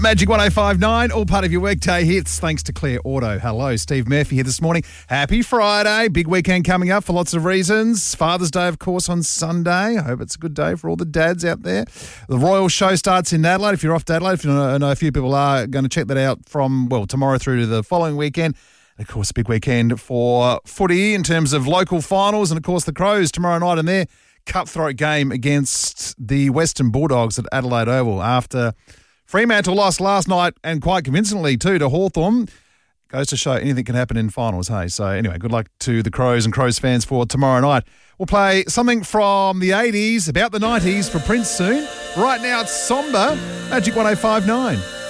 Magic 105.9, all part of your weekday hits, thanks to Claire Auto. Hello, Steve Murphy here this morning. Happy Friday. Big weekend coming up for lots of reasons. Father's Day, of course, on Sunday. I hope it's a good day for all the dads out there. The Royal Show starts in Adelaide. If you're off to Adelaide, if you know, I know a few people are going to check that out from, tomorrow through to the following weekend. And, of course, a big weekend for footy in terms of local finals. And, of course, the Crows tomorrow night in their cutthroat game against the Western Bulldogs at Adelaide Oval after Fremantle lost last night, and quite convincingly too, to Hawthorn. Goes to show anything can happen in finals, hey? So anyway, good luck to the Crows and Crows fans for tomorrow night. We'll play something from the 80s, about the 90s for Prince soon. Right now it's Somber, Magic 105.9.